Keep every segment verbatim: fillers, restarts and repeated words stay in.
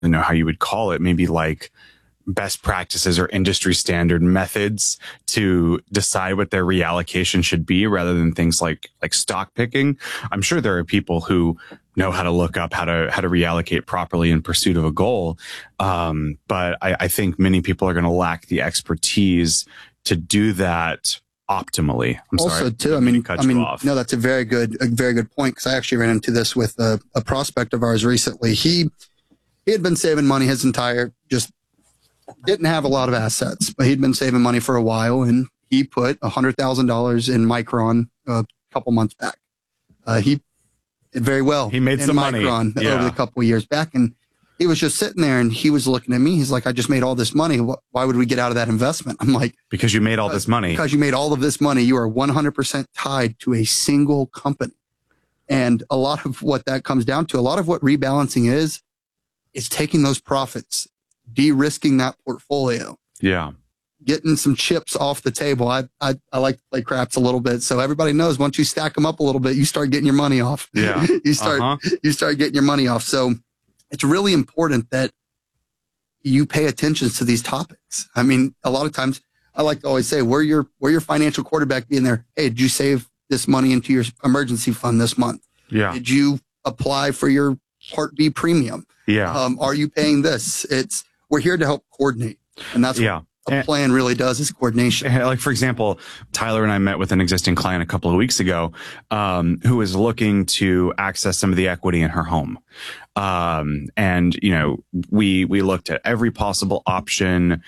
don't know how you would call it, maybe like best practices or industry standard methods to decide what their reallocation should be rather than things like, like stock picking. I'm sure there are people who know how to look up how to, how to reallocate properly in pursuit of a goal. Um, but I, I think many people are going to lack the expertise to do that optimally. I'm also, sorry. too, I mean, cut I mean, you off. no, that's a very good, a very good point. Cause I actually ran into this with a, a prospect of ours recently. He, he had been saving money his entire, just didn't have a lot of assets, but he'd been saving money for a while, and he put a hundred thousand dollars in Micron a couple months back. Uh, he did very well. He made in some Micron money yeah. over the couple of years back, and he was just sitting there, and he was looking at me. He's like, "I just made all this money. Why would we get out of that investment?" I'm like, "Because you made all this money. Because you made all of this money. You are one hundred percent tied to a single company." And a lot of what that comes down to, a lot of what rebalancing is, is taking those profits, de-risking that portfolio. Yeah. Getting some chips off the table. I, I, I like to play craps a little bit. So everybody knows once you stack them up a little bit, you start getting your money off. Yeah. you start, uh-huh. you start getting your money off. So it's really important that you pay attention to these topics. I mean, a lot of times I like to always say, where your, where your financial quarterback being there. Hey, did you save this money into your emergency fund this month? Yeah. Did you apply for your Part B premium? Yeah. Um, are you paying this? It's, we're here to help coordinate. And that's yeah. what a plan really does, is coordination. Like, for example, Tyler and I met with an existing client a couple of weeks ago, um, who was looking to access some of the equity in her home. Um, and, you know, we, we looked at every possible option,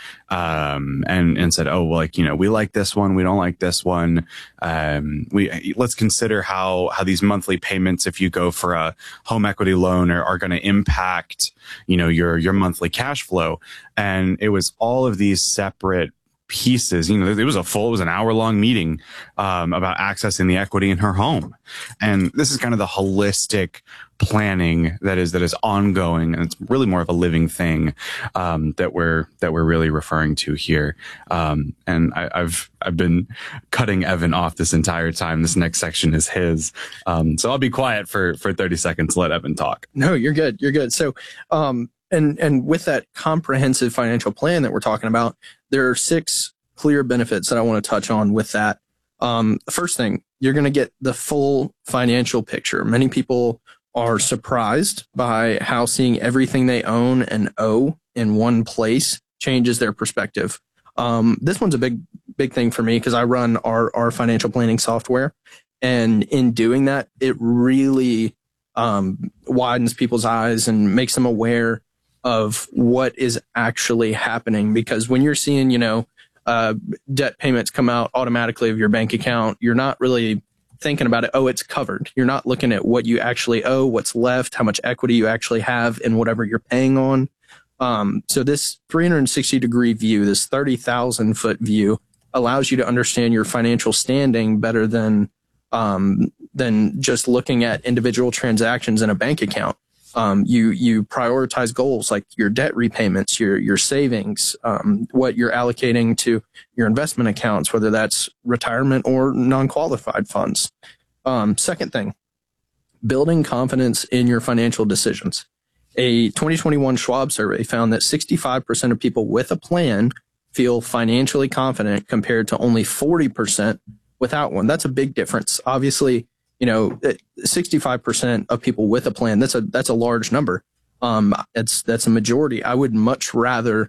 um, and, and said, oh, well, like, you know, we like this one. We don't like this one. Um, we, let's consider how, how these monthly payments, if you go for a home equity loan, are, are going to impact, you know, your, your monthly cash flow. And it was all of these separate pieces. You know, it was a full, it was an hour long meeting, um, about accessing the equity in her home. And this is kind of the holistic planning that is, that is ongoing. And it's really more of a living thing, um, that we're, that we're really referring to here. Um, and I, I've, I've been cutting Evan off this entire time. This next section is his. Um, so I'll be quiet for, for thirty seconds. Let Evan talk. No, you're good. You're good. So, um, And and with that comprehensive financial plan that we're talking about, there are six clear benefits that I want to touch on with that. Um, the first thing, you're going to get the full financial picture. Many people are surprised by how seeing everything they own and owe in one place changes their perspective. Um, this one's a big, big thing for me because I run our, our financial planning software. And in doing that, it really um, widens people's eyes and makes them aware of what is actually happening. Because when you're seeing, you know, uh, debt payments come out automatically of your bank account, you're not really thinking about it. Oh, it's covered. You're not looking at what you actually owe, what's left, how much equity you actually have in whatever you're paying on. Um, so this three hundred sixty degree view, this thirty thousand foot view, allows you to understand your financial standing better than, um, than just looking at individual transactions in a bank account. Um, you, you prioritize goals like your debt repayments, your, your savings, um, what you're allocating to your investment accounts, whether that's retirement or non-qualified funds. Um, second thing, building confidence in your financial decisions. A twenty twenty-one Schwab survey found that sixty-five percent of people with a plan feel financially confident compared to only forty percent without one. That's a big difference. Obviously, you know, sixty-five percent of people with a plan, that's a, that's a large number. Um, it's, that's a majority. I would much rather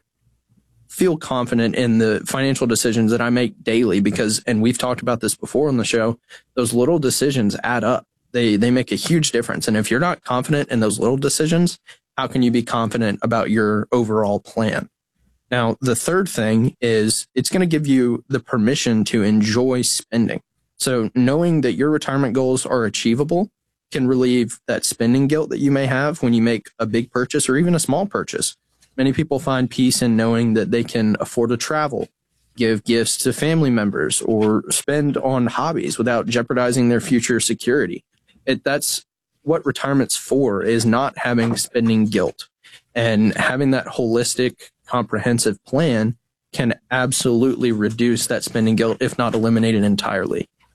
feel confident in the financial decisions that I make daily because, and we've talked about this before on the show, those little decisions add up. They, they make a huge difference. And if you're not confident in those little decisions, how can you be confident about your overall plan? Now, the third thing is it's going to give you the permission to enjoy spending. So knowing that your retirement goals are achievable can relieve that spending guilt that you may have when you make a big purchase or even a small purchase. Many people find peace in knowing that they can afford to travel, give gifts to family members, or spend on hobbies without jeopardizing their future security. It, that's what retirement's for, is not having spending guilt. And having that holistic, comprehensive plan can absolutely reduce that spending guilt, if not eliminate it entirely.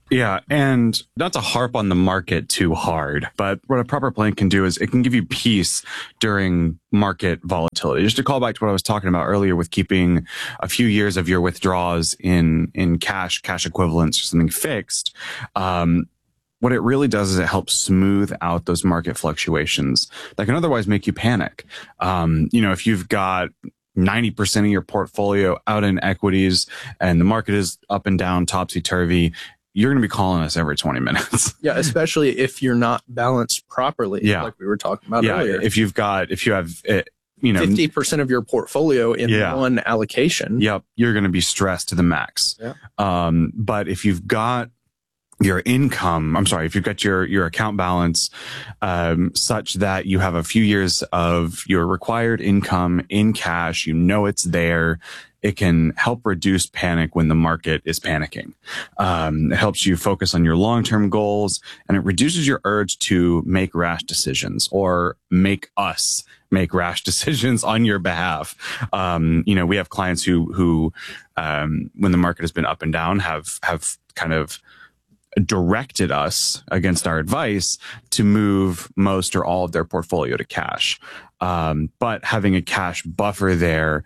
Yeah. And not to harp on the market too hard, but what a proper plan can do is it can give you peace during market volatility. Just to call back to what I was talking about earlier with keeping a few years of your withdrawals in, in cash, cash equivalents or something fixed. Um, What it really does is it helps smooth out those market fluctuations that can otherwise make you panic. Um, you know, if you've got ninety percent of your portfolio out in equities and the market is up and down, topsy-turvy, you're going to be calling us every twenty minutes. Yeah, especially if you're not balanced properly, yeah. like we were talking about yeah, earlier. If you've got, if you have, uh, you know, fifty percent of your portfolio in yeah. one allocation. Yep. You're going to be stressed to the max. Yeah. Um, but if you've got your income, I'm sorry, if you've got your, your account balance, um, such that you have a few years of your required income in cash, you know, it's there. It can help reduce panic when the market is panicking. Um, it helps you focus on your long-term goals, and it reduces your urge to make rash decisions or make us make rash decisions on your behalf. Um, you know, we have clients who, who, um, when the market has been up and down, have, have kind of directed us against our advice to move most or all of their portfolio to cash. Um, but having a cash buffer there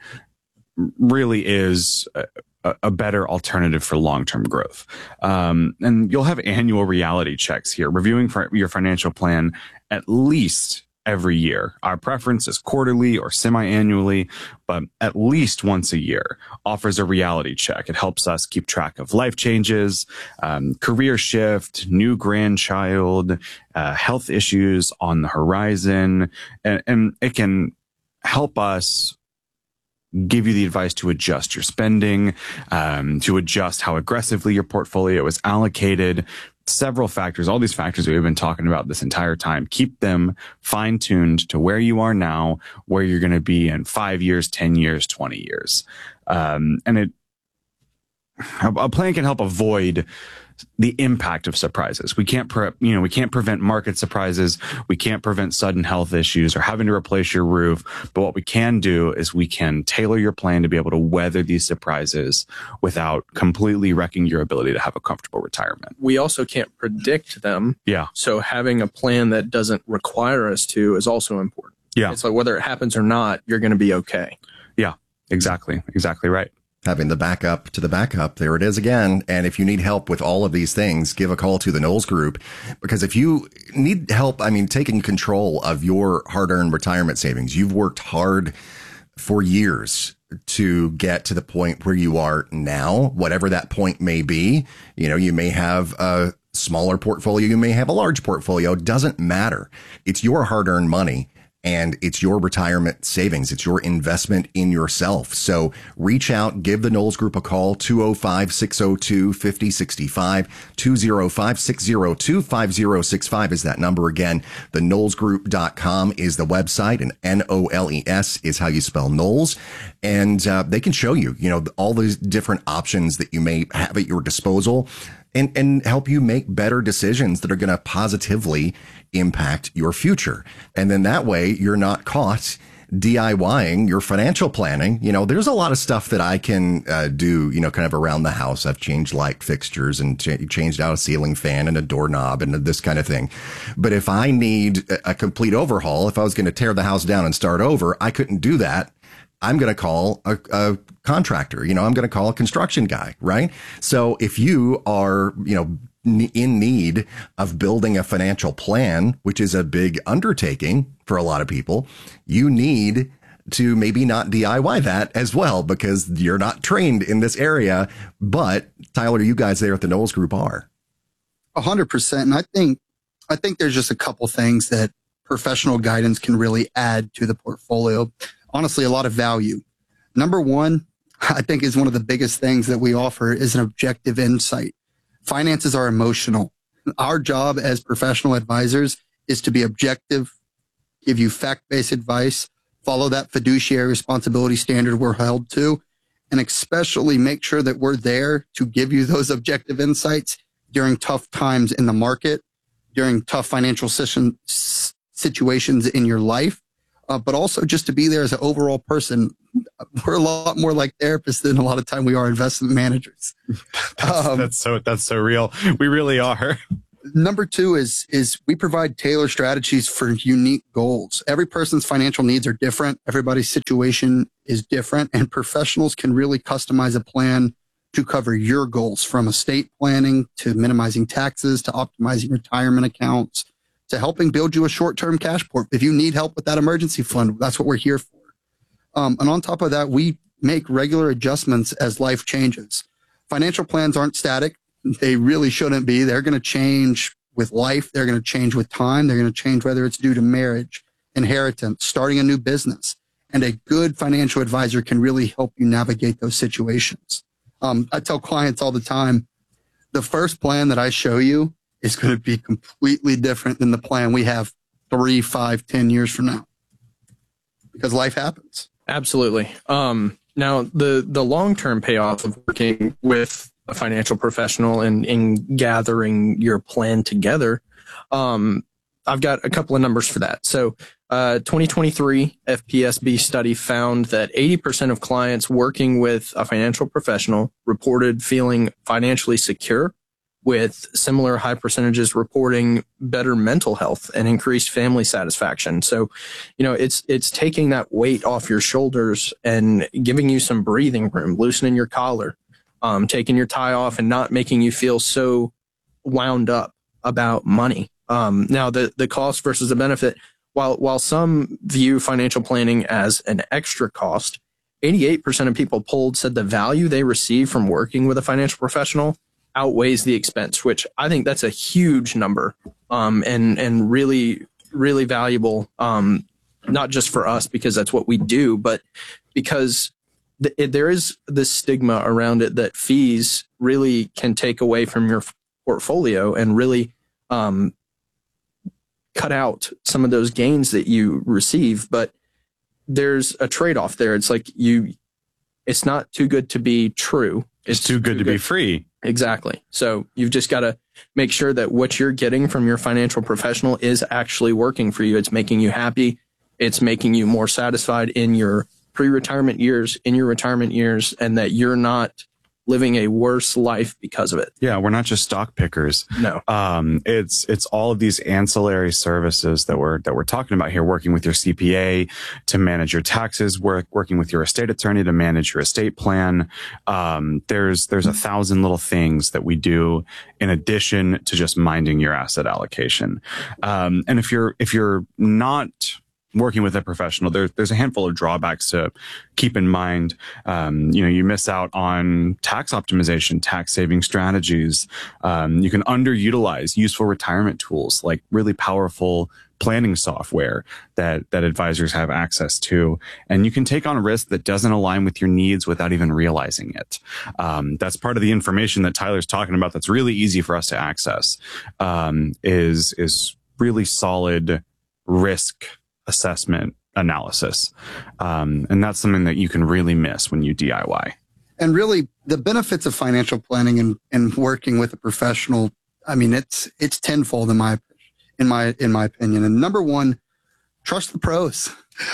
really is a, a better alternative for long-term growth. Um, and you'll have annual reality checks here, reviewing for your financial plan at least every year. Our preference is quarterly or semi-annually, but at least once a year offers a reality check. It helps us keep track of life changes, um, career shift, new grandchild, uh, health issues on the horizon, and, and it can help us give you the advice to adjust your spending, um, to adjust how aggressively your portfolio is allocated. Several factors, all these factors that we've been talking about this entire time, keep them fine-tuned to where you are now, where you're going to be in five years, ten years, twenty years. Um, and it, a plan can help avoid the impact of surprises. We can't, pre- you know, we can't prevent market surprises. We can't prevent sudden health issues or having to replace your roof. But what we can do is we can tailor your plan to be able to weather these surprises without completely wrecking your ability to have a comfortable retirement. We also can't predict them. Yeah. So having a plan that doesn't require us to is also important. Yeah. It's like whether it happens or not, you're going to be okay. Yeah, exactly. Exactly right. Having the backup to the backup. There it is again. And if you need help with all of these things, give a call to the Knowles Group, because if you need help, I mean, taking control of your hard-earned retirement savings, you've worked hard for years to get to the point where you are now, whatever that point may be. You know, you may have a smaller portfolio, you may have a large portfolio, doesn't matter. It's your hard-earned money. And it's your retirement savings. It's your investment in yourself. So reach out, give the Knowles Group a call, two oh five, six oh two, five oh six five, two oh five, six oh two, five oh six five is that number again. The knowles group dot com is the website, and N O L E S is how you spell Knowles. And uh, they can show you, you know, all these different options that you may have at your disposal, and, and help you make better decisions that are going to positively impact your future. And then that way you're not caught DIYing your financial planning. You know, there's a lot of stuff that I can uh, do, you know, kind of around the house. I've changed light fixtures and ch- changed out a ceiling fan and a doorknob and this kind of thing. But if I need a complete overhaul, if I was going to tear the house down and start over, I couldn't do that. I'm going to call a, a contractor, you know, I'm going to call a construction guy, right? So if you are, you know, in need of building a financial plan, which is a big undertaking for a lot of people, you need to maybe not D I Y that as well, because you're not trained in this area. But Tyler, you guys there at the Knowles Group are. A hundred percent. And I think, I think there's just a couple things that professional guidance can really add to the portfolio. Honestly, a lot of value. Number one, I think is one of the biggest things that we offer is an objective insight. Finances are emotional. Our job as professional advisors is to be objective, give you fact-based advice, follow that fiduciary responsibility standard we're held to, and especially make sure that we're there to give you those objective insights during tough times in the market, during tough financial session, situations in your life, uh, but also just to be there as an overall person. we're a lot more like therapists than a lot of time we are investment managers. that's, Um, that's so that's so real. We really are. Number two is, is we provide tailored strategies for unique goals. Every person's financial needs are different. Everybody's situation is different, and professionals can really customize a plan to cover your goals, from estate planning to minimizing taxes to optimizing retirement accounts to helping build you a short-term cash port. If you need help with that emergency fund, that's what we're here for. Um, and on top of that, we make regular adjustments as life changes. Financial plans aren't static. They really shouldn't be. They're going to change with life. They're going to change with time. They're going to change whether it's due to marriage, inheritance, starting a new business. And a good financial advisor can really help you navigate those situations. Um, I tell clients all the time, the first plan that I show you is going to be completely different than the plan we have three, five, ten years from now, because life happens. Absolutely. Um, now, the, the long-term payoff of working with a financial professional and, and gathering your plan together, um, I've got a couple of numbers for that. So, uh, twenty twenty-three F P S B study found that eighty percent of clients working with a financial professional reported feeling financially secure, with similar high percentages reporting better mental health and increased family satisfaction. So, you know, it's, it's taking that weight off your shoulders and giving you some breathing room, loosening your collar, um, taking your tie off and not making you feel so wound up about money. Um, now the, the cost versus the benefit, while, while some view financial planning as an extra cost, eighty-eight percent of people polled said the value they receive from working with a financial professional outweighs the expense, which I think that's a huge number, um, and, and really, really valuable, um, not just for us because that's what we do, but because th- it, there is this stigma around it that fees really can take away from your f- portfolio and really, um, cut out some of those gains that you receive. But there's a trade-off there. It's like you, it's not too good to be true. It's, it's too good too to good. be free. Exactly. So you've just got to make sure that what you're getting from your financial professional is actually working for you. It's making you happy. It's making you more satisfied in your pre-retirement years, in your retirement years, and that you're not living a worse life because of it. Yeah, we're not just stock pickers. No. Um, it's it's all of these ancillary services that we're that we're talking about here, working with your C P A to manage your taxes, work, working with your estate attorney to manage your estate plan. Um, there's there's a thousand little things that we do in addition to just minding your asset allocation. Um, and if you're if you're not working with a professional, there, there's a handful of drawbacks to keep in mind. Um, you know, you miss out on tax optimization, tax saving strategies. Um, you can underutilize useful retirement tools like really powerful planning software that, that advisors have access to. And you can take on a risk that doesn't align with your needs without even realizing it. Um, that's part of the information that Tyler's talking about that's really easy for us to access, um, is, is really solid risk assessment analysis. Um, and that's something that you can really miss when you D I Y. And really the benefits of financial planning and, and working with a professional, I mean, it's, it's tenfold in my, in my, in my opinion. And number one, trust the pros.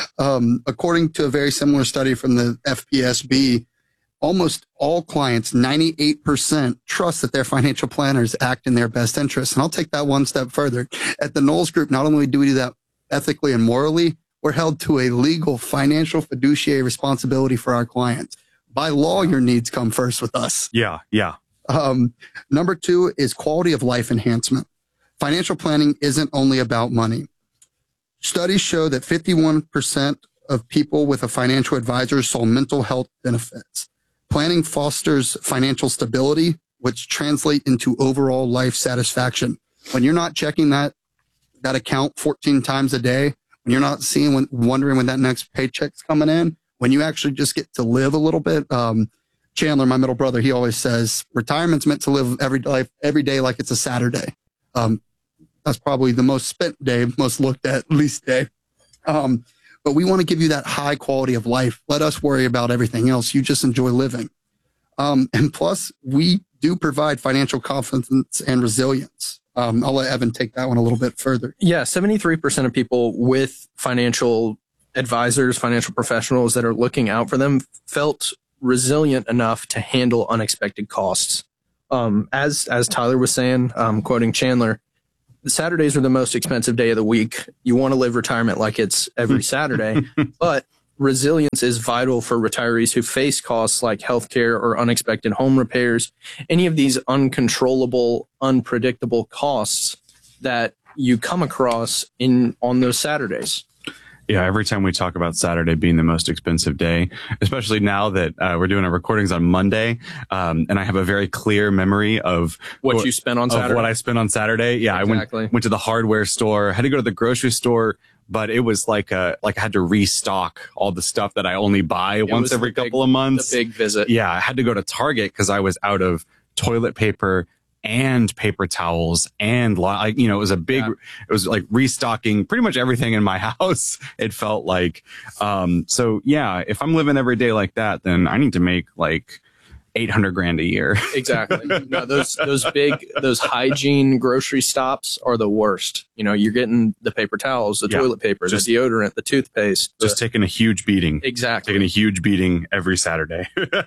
Um, according to a very similar study from the F P S B, almost all clients, ninety-eight percent, trust that their financial planners act in their best interest. And I'll take that one step further. At the Knowles Group, not only do we do that ethically and morally, we're held to a legal financial fiduciary responsibility for our clients. By law, your needs come first with us. Yeah, yeah. Um, number two is quality of life enhancement. Financial planning isn't only about money. Studies show that fifty-one percent of people with a financial advisor saw mental health benefits. Planning fosters financial stability, which translate into overall life satisfaction. When you're not checking that that account fourteen times a day, when you're not seeing, when, wondering when that next paycheck's coming in, when you actually just get to live a little bit. Um, Chandler, my middle brother, he always says retirement's meant to live every life, every day like it's a Saturday. Um, that's probably the most spent day, most looked at, least day. Um, but we want to give you that high quality of life. Let us worry about everything else. You just enjoy living. Um, and plus, we do provide financial confidence and resilience. Um, I'll let Evan take that one a little bit further. Yeah, seventy-three percent of people with financial advisors, financial professionals that are looking out for them felt resilient enough to handle unexpected costs. Um, as as Tyler was saying, um, quoting Chandler, Saturdays are the most expensive day of the week. You want to live retirement like it's every Saturday, but resilience is vital for retirees who face costs like healthcare or unexpected home repairs, any of these uncontrollable, unpredictable costs that you come across in on those Saturdays. Yeah, every time we talk about Saturday being the most expensive day, especially now that uh, we're doing our recordings on Monday, um, and I have a very clear memory of what, what you spent on Saturday. Of what I spent on Saturday. Yeah, exactly. I went went to the hardware store, had to go to the grocery store, but it was like a like I had to restock all the stuff that I only buy it once every couple big, of months. The big visit. Yeah, I had to go to Target because I was out of toilet paper and paper towels and like, you know, it was a big, yeah. It was like restocking pretty much everything in my house. It felt like, um, so yeah, if I'm living every day like that, then I need to make like eight hundred grand a year. Exactly. No, those, those big, those hygiene grocery stops are the worst. You know, you're getting the paper towels, the yeah, toilet paper, just, the deodorant, the toothpaste. Just the, taking a huge beating. Exactly. Taking a huge beating every Saturday.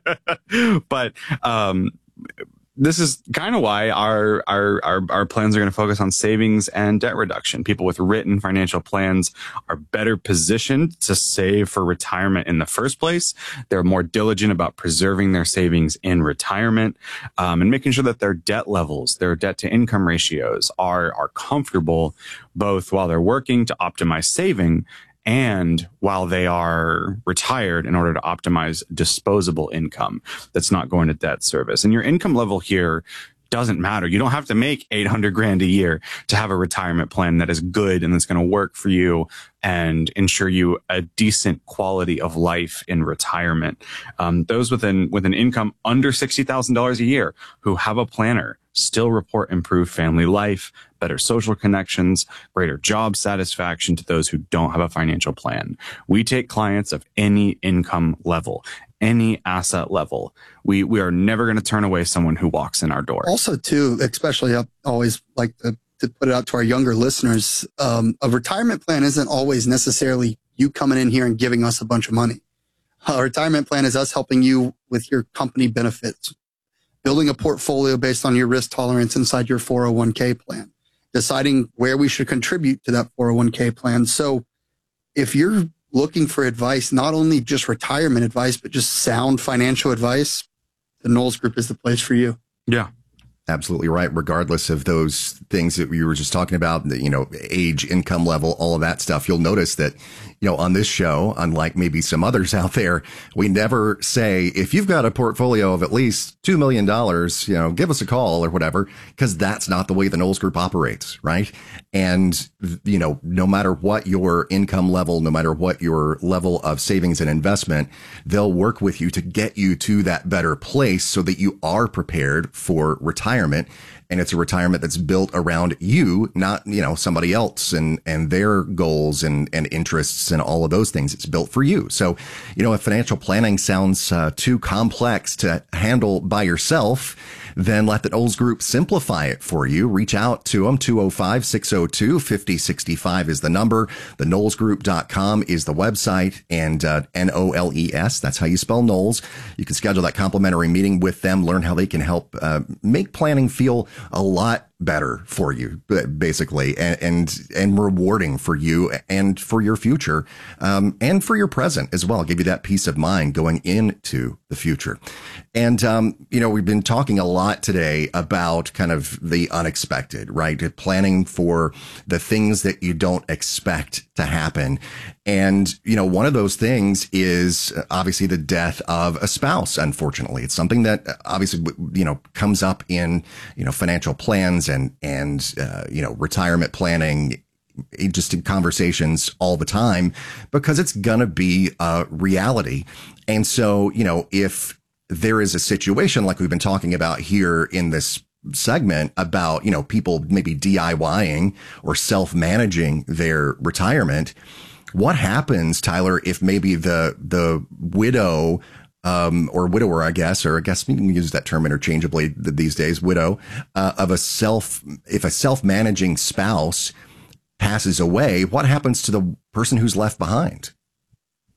But, um, this is kind of why our, our, our, our plans are going to focus on savings and debt reduction. People with written financial plans are better positioned to save for retirement in the first place. They're more diligent about preserving their savings in retirement, um, and making sure that their debt levels, their debt to income ratios are, are comfortable both while they're working to optimize saving and while they are retired in order to optimize disposable income that's not going to debt service. And your income level here doesn't matter. You don't have to make eight hundred grand a year to have a retirement plan that is good and that's going to work for you and ensure you a decent quality of life in retirement. Um, those with an, with an income under sixty thousand dollars a year who have a planner still report improved family life, better social connections, greater job satisfaction to those who don't have a financial plan. We take clients of any income level, any asset level. We we are never going to turn away someone who walks in our door. Also, too, especially I always like to, to put it out to our younger listeners, um, a retirement plan isn't always necessarily you coming in here and giving us a bunch of money. A retirement plan is us helping you with your company benefits, building a portfolio based on your risk tolerance inside your four oh one k plan, deciding where we should contribute to that four oh one k plan. So if you're looking for advice, not only just retirement advice, but just sound financial advice, the Knowles Group is the place for you. Yeah. Absolutely right. Regardless of those things that we were just talking about, the, you know, age, income level, all of that stuff, you'll notice that, you know, on this show, unlike maybe some others out there, we never say, if you've got a portfolio of at least two million dollars, you know, give us a call or whatever, because that's not the way the Knowles Group operates, right? And, you know, no matter what your income level, no matter what your level of savings and investment, they'll work with you to get you to that better place so that you are prepared for retirement. And it's a retirement that's built around you, not, you know, somebody else and, and their goals and, and interests and all of those things. It's built for you. So, you know, if financial planning sounds uh, too complex to handle by yourself, then let the Knowles Group simplify it for you. Reach out to them. two oh five, six oh two, five oh six five is the number. The knowles group dot com is the website, and uh, N O L E S, that's how you spell Knowles. You can schedule that complimentary meeting with them, learn how they can help uh, make planning feel a lot better for you, basically, and, and, and rewarding for you and for your future, um, and for your present as well. Give you that peace of mind going into the future. And, um, you know, we've been talking a lot today about kind of the unexpected, right? Planning for the things that you don't expect to happen. And, you know, one of those things is obviously the death of a spouse. Unfortunately, it's something that obviously, you know, comes up in, you know, financial plans and, and, uh, you know, retirement planning, just in conversations all the time, because it's gonna be a reality. And so, you know, if there is a situation like we've been talking about here in this segment about, you know, people maybe DIYing or self-managing their retirement, what happens, Tyler, if maybe the, the widow, um, or widower, I guess, or I guess we can use that term interchangeably these days, widow, uh, of a self, if a self-managing spouse passes away, what happens to the person who's left behind?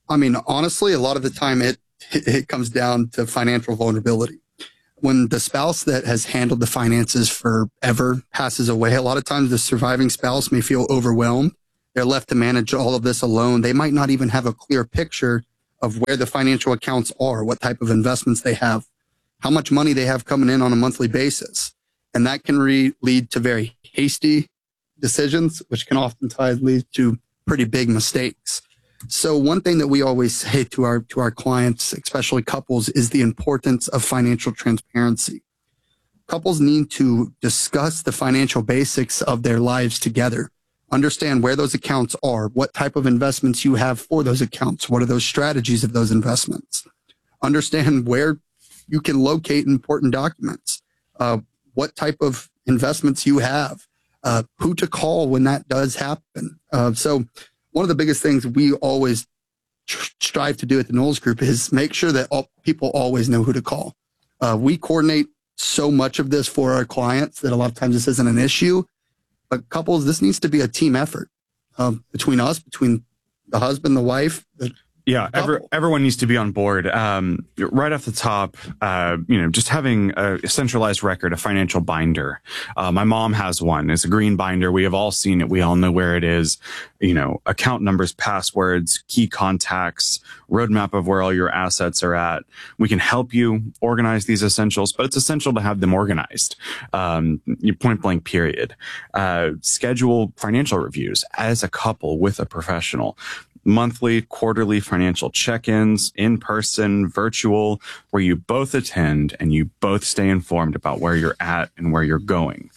I mean, honestly, a lot of the time it, it comes down to financial vulnerability. When the spouse that has handled the finances forever passes away, a lot of times the surviving spouse may feel overwhelmed. They're left to manage all of this alone. They might not even have a clear picture of where the financial accounts are, what type of investments they have, how much money they have coming in on a monthly basis. And that can re- lead to very hasty decisions, which can oftentimes lead to pretty big mistakes. So one thing that we always say to our to our clients, especially couples, is the importance of financial transparency. Couples need to discuss the financial basics of their lives together. Understand where those accounts are, what type of investments you have for those accounts, what are those strategies of those investments. Understand where you can locate important documents, uh, what type of investments you have, uh, who to call when that does happen. Uh, so one of the biggest things we always tr- strive to do at the Knowles Group is make sure that all, people always know who to call. Uh, we coordinate so much of this for our clients that a lot of times this isn't an issue. But couples, this needs to be a team effort um, between us, between the husband, the wife. The yeah, every, everyone needs to be on board. Um, right off the top, uh, you know, just having a centralized record, a financial binder. Uh, my mom has one. It's a green binder. We have all seen it. We all know where it is. You know, account numbers, passwords, key contacts, roadmap of where all your assets are at. We can help you organize these essentials, but it's essential to have them organized. Um, you point blank period. Uh, schedule financial reviews as a couple with a professional. Monthly, quarterly financial check-ins, in-person, virtual, where you both attend and you both stay informed about where you're at and where you're going.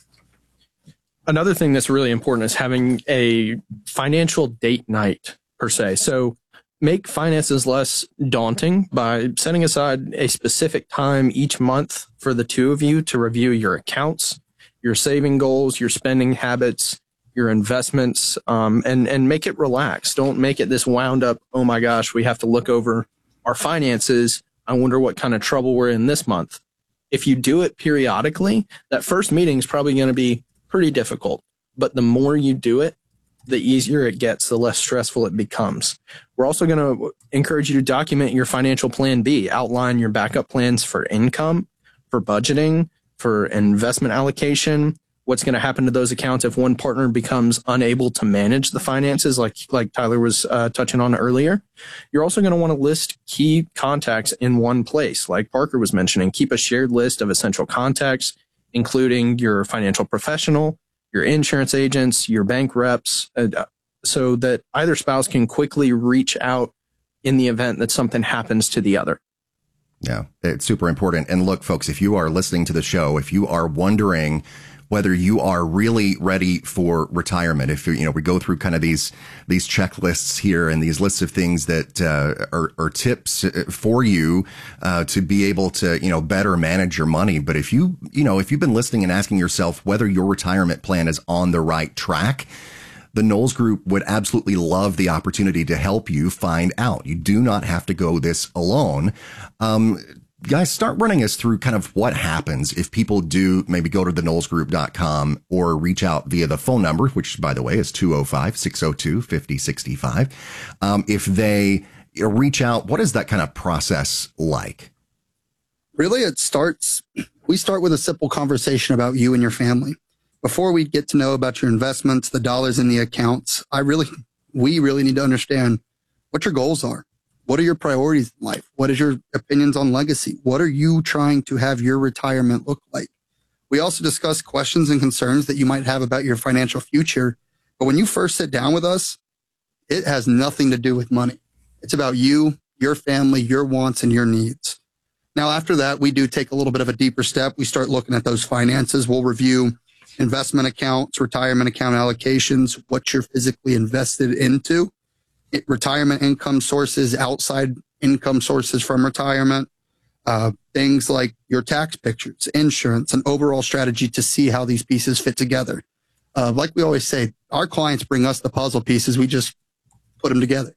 Another thing that's really important is having a financial date night, per se. So make finances less daunting by setting aside a specific time each month for the two of you to review your accounts, your saving goals, your spending habits, your investments, um, and, and make it relaxed. Don't make it this wound up, oh my gosh, we have to look over our finances. I wonder what kind of trouble we're in this month. If you do it periodically, that first meeting is probably going to be pretty difficult. But the more you do it, the easier it gets, the less stressful it becomes. We're also going to encourage you to document your financial plan B, outline your backup plans for income, for budgeting, for investment allocation, what's going to happen to those accounts if one partner becomes unable to manage the finances, like like Tyler was uh, touching on earlier. You're also going to want to list key contacts in one place, like Parker was mentioning. Keep a shared list of essential contacts, including your financial professional, your insurance agents, your bank reps, uh, so that either spouse can quickly reach out in the event that something happens to the other. Yeah, it's super important. And look, folks, if you are listening to the show, if you are wondering whether you are really ready for retirement, if you know, we go through kind of these these checklists here and these lists of things that uh, are, are tips for you uh, to be able to, you know, better manage your money. But if you, you know, if you've been listening and asking yourself whether your retirement plan is on the right track, the Knowles Group would absolutely love the opportunity to help you find out. You do not have to go this alone. Um, Guys, start running us through kind of what happens if people do maybe go to the knowles group dot com or reach out via the phone number, which, by the way, is two oh five, six oh two, five oh six five. Um, if they reach out, what is that kind of process like? Really, it starts, we start with a simple conversation about you and your family. Before we get to know about your investments, the dollars in the accounts, I really, we really need to understand what your goals are. What are your priorities in life? What is your opinions on legacy? What are you trying to have your retirement look like? We also discuss questions and concerns that you might have about your financial future. But when you first sit down with us, it has nothing to do with money. It's about you, your family, your wants, and your needs. Now, after that, we do take a little bit of a deeper step. We start looking at those finances. We'll review investment accounts, retirement account allocations, what you're physically invested into. It, retirement income sources, outside income sources from retirement, uh, things like your tax pictures, insurance, and overall strategy to see how these pieces fit together. Uh, like we always say, our clients bring us the puzzle pieces. We just put them together.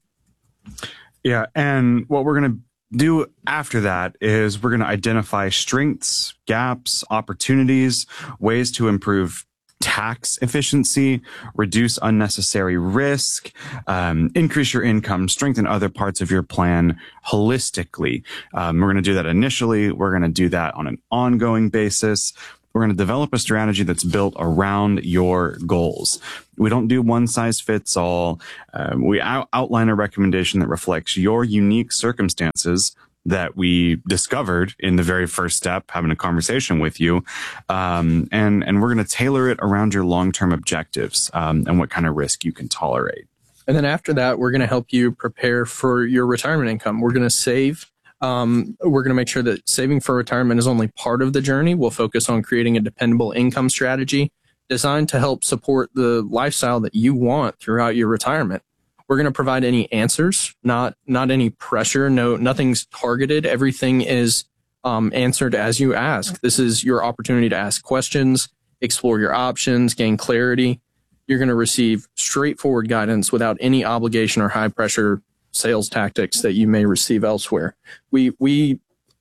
Yeah. And what we're going to do after that is we're going to identify strengths, gaps, opportunities, ways to improve tax efficiency, reduce unnecessary risk, um, increase your income, strengthen other parts of your plan holistically. Um, we're going to do that initially. We're going to do that on an ongoing basis. We're going to develop a strategy that's built around your goals. We don't do one size fits all. Um, we out- outline a recommendation that reflects your unique circumstances that we discovered in the very first step, having a conversation with you. Um, and, and we're going to tailor it around your long-term objectives, um, and what kind of risk you can tolerate. And then after that, we're going to help you prepare for your retirement income. We're going to save. Um, we're going to make sure that saving for retirement is only part of the journey. We'll focus on creating a dependable income strategy designed to help support the lifestyle that you want throughout your retirement. We're going to provide any answers, not not any pressure. No, nothing's targeted. Everything is um, answered as you ask. This is your opportunity to ask questions, explore your options, gain clarity. You're going to receive straightforward guidance without any obligation or high pressure sales tactics that you may receive elsewhere. We we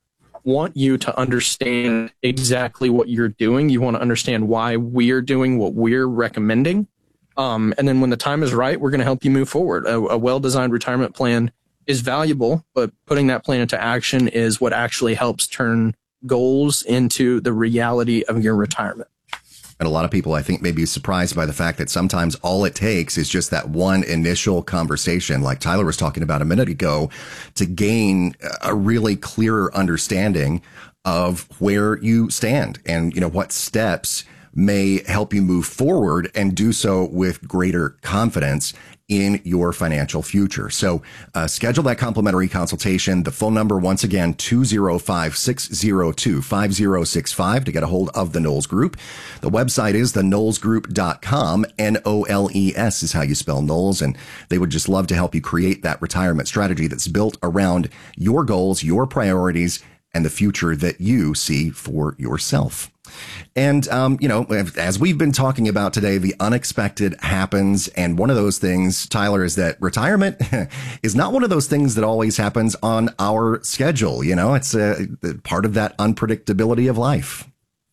want you to understand exactly what you're doing. You want to understand why we're doing what we're recommending. Um, and then when the time is right, we're going to help you move forward. A, a well-designed retirement plan is valuable, but putting that plan into action is what actually helps turn goals into the reality of your retirement. And a lot of people, I think, may be surprised by the fact that sometimes all it takes is just that one initial conversation, like Tyler was talking about a minute ago, to gain a really clearer understanding of where you stand and, you know, what steps may help you move forward and do so with greater confidence in your financial future. So uh, schedule that complimentary consultation. The phone number, once again, two oh five, six oh two, five oh six five to get a hold of the Knowles Group. The website is the knowles group dot com. N O L E S is how you spell Knowles. And they would just love to help you create that retirement strategy that's built around your goals, your priorities, and the future that you see for yourself. And, um, you know, as we've been talking about today, the unexpected happens. And one of those things, Tyler, is that retirement is not one of those things that always happens on our schedule. You know, it's a, part of that unpredictability of life.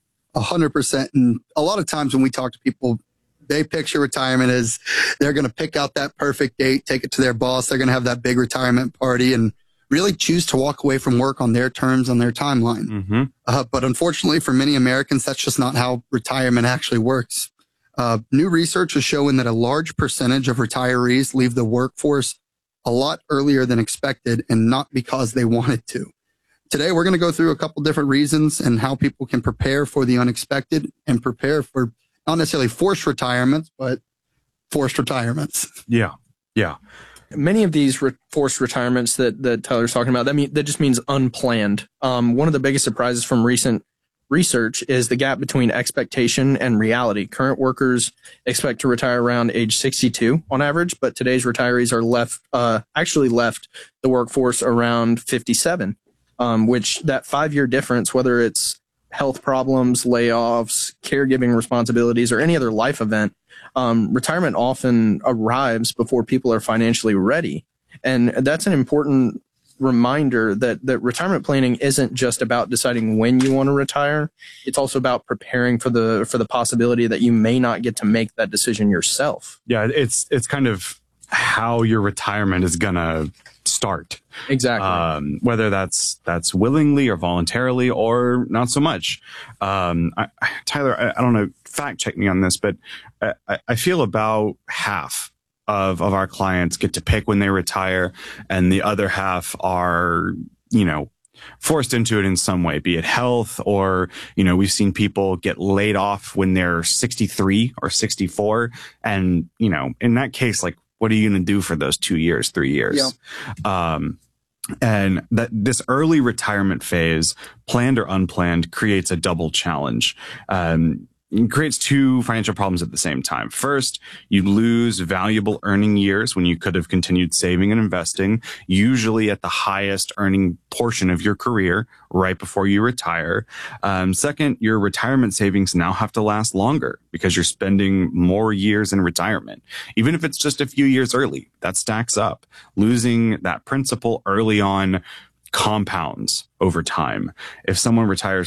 A hundred percent. And a lot of times when we talk to people, they picture retirement as they're going to pick out that perfect date, take it to their boss. They're going to have that big retirement party and really choose to walk away from work on their terms, on their timeline. Mm-hmm. Uh, but unfortunately for many Americans, that's just not how retirement actually works. Uh, new research is showing that a large percentage of retirees leave the workforce a lot earlier than expected and not because they wanted to. Today, we're going to go through a couple different reasons and how people can prepare for the unexpected and prepare for not necessarily forced retirements, but forced retirements. Yeah. Yeah. Many of these re- forced retirements that, that Tyler's talking about, that mean, that just means unplanned. Um, one of the biggest surprises from recent research is the gap between expectation and reality. Current workers expect to retire around age sixty-two on average, but today's retirees are left, uh, actually left the workforce around fifty-seven, um, which that five-year difference, whether it's health problems, layoffs, caregiving responsibilities, or any other life event, um, retirement often arrives before people are financially ready. And that's an important reminder that, that retirement planning isn't just about deciding when you want to retire. It's also about preparing for the, for the possibility that you may not get to make that decision yourself. Yeah. It's, it's kind of how your retirement is going to start. Exactly. Um, whether that's, that's willingly or voluntarily or not so much. Um, I, Tyler, I, I don't know, fact check me on this, but I, I feel about half of, of our clients get to pick when they retire, and the other half are, you know, forced into it in some way, be it health or, you know, we've seen people get laid off when they're sixty-three or sixty-four. And, you know, in that case, like, what are you going to do for those two years, three years? Yeah. Um, and that this early retirement phase, planned or unplanned, creates a double challenge. Um, It creates two financial problems at the same time. First, you lose valuable earning years when you could have continued saving and investing, usually at the highest earning portion of your career right before you retire. Um, second, your retirement savings now have to last longer because you're spending more years in retirement. Even if it's just a few years early, that stacks up. Losing that principal early on compounds over time. If someone retires like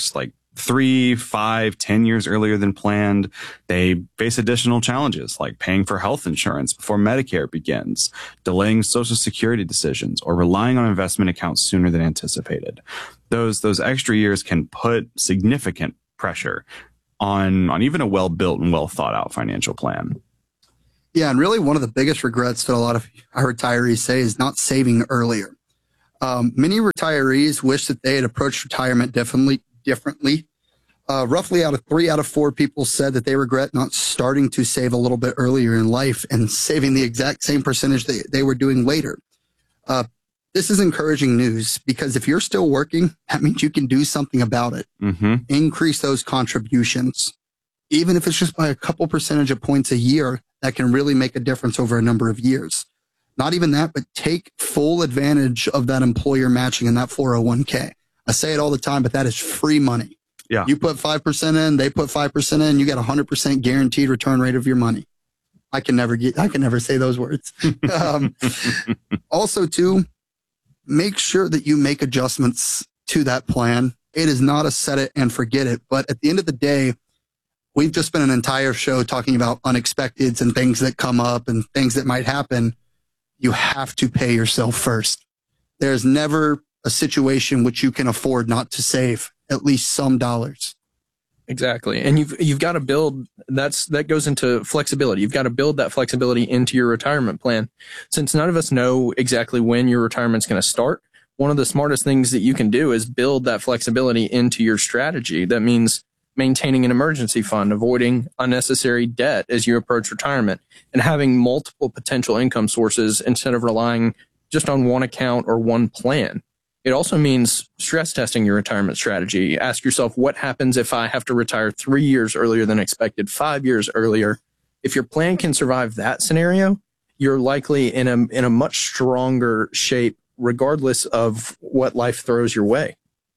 three, five, ten years earlier than planned, they face additional challenges like paying for health insurance before Medicare begins, delaying Social Security decisions, or relying on investment accounts sooner than anticipated. Those those extra years can put significant pressure on on even a well-built and well-thought-out financial plan. Yeah, and really one of the biggest regrets that a lot of our retirees say is not saving earlier. Um, many retirees wish that they had approached retirement differently. differently. Uh, roughly out of three out of four people said that they regret not starting to save a little bit earlier in life and saving the exact same percentage that they were doing later. Uh, this is encouraging news because if you're still working, that means you can do something about it. Mm-hmm. Increase those contributions. Even if it's just by a couple percentage of points a year, that can really make a difference over a number of years. Not even that, but take full advantage of that employer matching in that four oh one k. I say it all the time, but that is free money. Yeah. You put five percent in, they put five percent in, you get a one hundred percent guaranteed return rate of your money. I can never get, I can never say those words. um, also, too, make sure that you make adjustments to that plan. It is not a set it and forget it. But at the end of the day, we've just spent an entire show talking about unexpecteds and things that come up and things that might happen. You have to pay yourself first. There's never a situation which you can afford not to save at least some dollars. Exactly. And you've, you've got to build, that's, that goes into flexibility. You've got to build that flexibility into your retirement plan. Since none of us know exactly when your retirement's going to start, one of the smartest things that you can do is build that flexibility into your strategy. That means maintaining an emergency fund, avoiding unnecessary debt as you approach retirement, and having multiple potential income sources instead of relying just on one account or one plan. It also means stress testing your retirement strategy. Ask yourself, what happens if I have to retire three years earlier than expected, five years earlier? If your plan can survive that scenario, you're likely in a, in a much stronger shape, regardless of what life throws your way.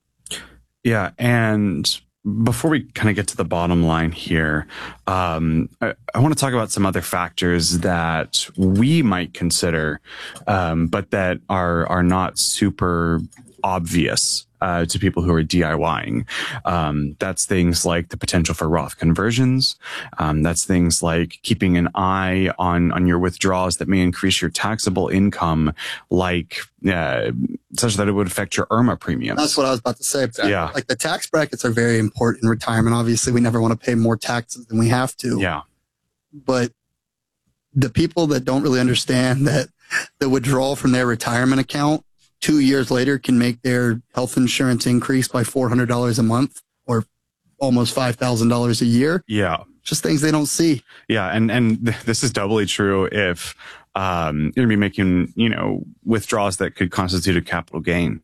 Yeah. And before we kind of get to the bottom line here, um, I, I want to talk about some other factors that we might consider, um, but that are are not super obvious uh, to people who are DIYing. Um, that's things like the potential for Roth conversions. Um, that's things like keeping an eye on on your withdrawals that may increase your taxable income, like uh, such that it would affect your I R M A premiums. That's what I was about to say. Yeah. Like the tax brackets are very important in retirement. Obviously, we never want to pay more taxes than we have to. Yeah. But the people that don't really understand that the withdrawal from their retirement account two years later can make their health insurance increase by four hundred dollars a month or almost five thousand dollars a year. Yeah. Just things they don't see. Yeah. And, and th- this is doubly true if, um, you're gonna be making, you know, withdrawals that could constitute a capital gain.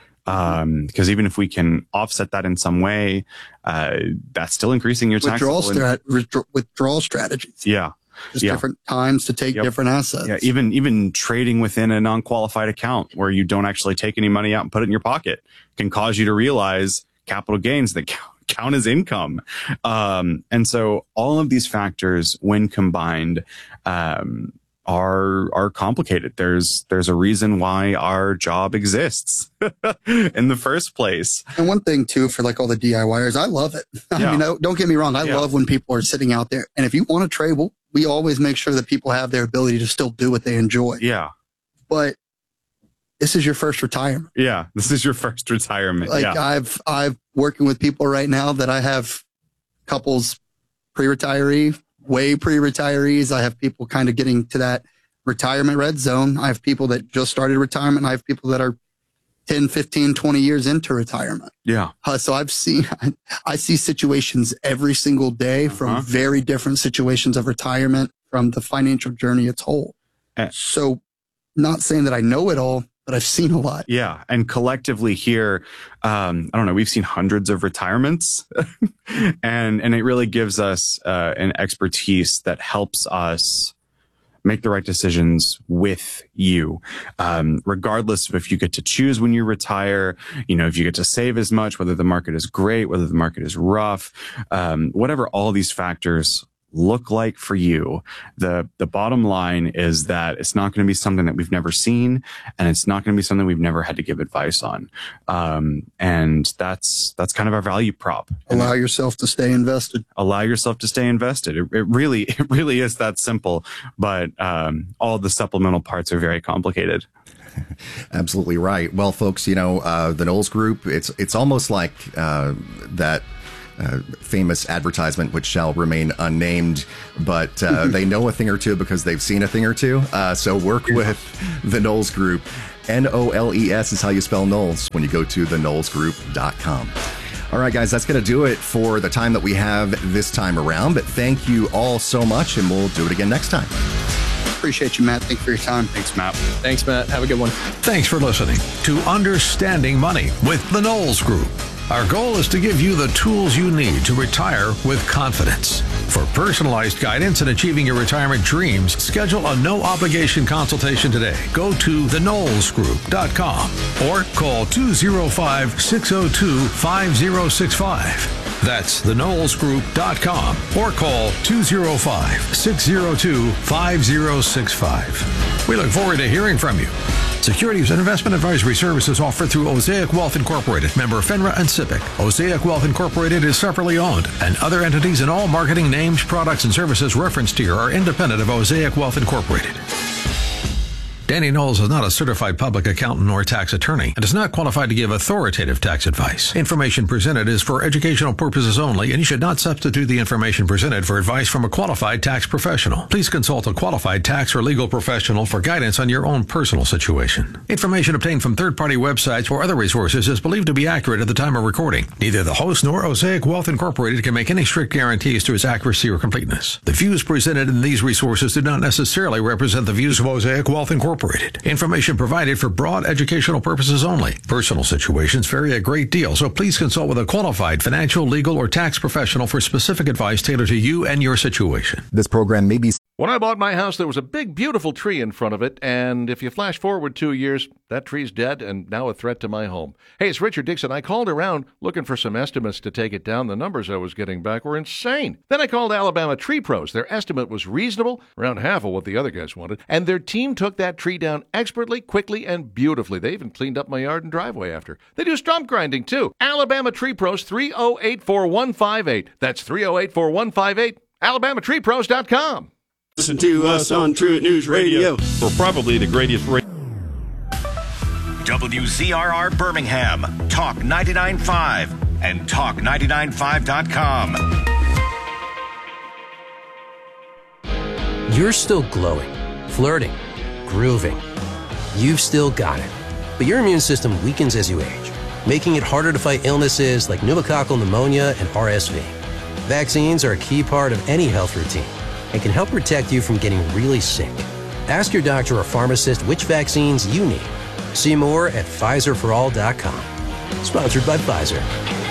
Um, because even if we can offset that in some way, uh, that's still increasing your Withdrawal, taxable strat- withdraw- withdrawal strategies. Yeah. Just Yeah. different times to take Yep. different assets. Yeah, even even trading within a non-qualified account where you don't actually take any money out and put it in your pocket can cause you to realize capital gains that count, count as income. Um, and so all of these factors, when combined, um, are are complicated. There's there's a reason why our job exists in the first place. And one thing too, for like all the DIYers, I love it. I Yeah. mean, don't don't get me wrong. I Yeah. love when people are sitting out there. And if you want to trade, we'll, we always make sure that people have their ability to still do what they enjoy. Yeah. But this is your first retirement. Yeah. This is your first retirement. Like yeah. I've, I've working with people right now that I have couples pre-retiree, way pre-retirees. I have people kind of getting to that retirement red zone. I have people that just started retirement. I have people that are ten, fifteen, twenty years into retirement. Yeah. Uh, so I've seen, I see situations every single day from Uh-huh. very different situations of retirement from the financial journey as whole. Eh. So not saying that I know it all, but I've seen a lot. Yeah. And collectively here, um, I don't know, we've seen hundreds of retirements and, and it really gives us, uh, an expertise that helps us make the right decisions with you. Um, regardless of if you get to choose when you retire, you know, if you get to save as much, whether the market is great, whether the market is rough, um, whatever all these factors look like for you? The the bottom line is that it's not going to be something that we've never seen, and it's not going to be something we've never had to give advice on. Um, and that's that's kind of our value prop. Allow yourself to stay invested. Allow yourself to stay invested. It, it really it really is that simple. But um, all the supplemental parts are very complicated. Absolutely right. Well, folks, you know, uh, the Knowles Group, it's it's almost like uh, that uh, famous advertisement, which shall remain unnamed, but uh, they know a thing or two because they've seen a thing or two. Uh, so work with the Knowles Group. N O L E S is how you spell Knowles when you go to the knowles group dot com. All right, guys, that's going to do it for the time that we have this time around. But thank you all so much, and we'll do it again next time. Appreciate you, Matt. Thank you for your time. Thanks, Matt. Thanks, Matt. Have a good one. Thanks for listening to Understanding Money with the Knowles Group. Our goal is to give you the tools you need to retire with confidence. For personalized guidance in achieving your retirement dreams, schedule a no-obligation consultation today. Go to the knowles group dot com or call two oh five, six oh two, five oh six five. That's the knowles group dot com or call two oh five, six oh two, five oh six five. We look forward to hearing from you. Securities and investment advisory services offered through Osaic Wealth Incorporated, member FINRA and SIPC. Osaic Wealth Incorporated is separately owned, and other entities and all marketing names, products, and services referenced here are independent of Osaic Wealth Incorporated. Danny Knowles is not a certified public accountant or tax attorney and is not qualified to give authoritative tax advice. Information presented is for educational purposes only, and you should not substitute the information presented for advice from a qualified tax professional. Please consult a qualified tax or legal professional for guidance on your own personal situation. Information obtained from third-party websites or other resources is believed to be accurate at the time of recording. Neither the host nor Osaic Wealth Incorporated can make any strict guarantees to its accuracy or completeness. The views presented in these resources do not necessarily represent the views of Osaic Wealth Incorporated. Information provided for broad educational purposes only. Personal situations vary a great deal, so please consult with a qualified financial, legal, or tax professional for specific advice tailored to you and your situation. This program may be... When I bought my house, there was a big, beautiful tree in front of it, and if you flash forward two years, that tree's dead and now a threat to my home. Hey, it's Richard Dixon. I called around looking for some estimates to take it down. The numbers I was getting back were insane. Then I called Alabama Tree Pros. Their estimate was reasonable, around half of what the other guys wanted, and their team took that tree down expertly, quickly, and beautifully. They even cleaned up my yard and driveway after. They do stump grinding, too. Alabama Tree Pros, three oh eight, four one five eight. That's three oh eight, four one five eight. alabama tree pros dot com. Listen to us on Truett News Radio. We're probably the greatest radio. W Z R R Birmingham, Talk ninety-nine point five, and talk ninety-nine point five dot com. You're still glowing, flirting, grooving. You've still got it. But your immune system weakens as you age, making it harder to fight illnesses like pneumococcal pneumonia and R S V. Vaccines are a key part of any health routine and can help protect you from getting really sick. Ask your doctor or pharmacist which vaccines you need. See more at Pfizer for all dot com. Sponsored by Pfizer.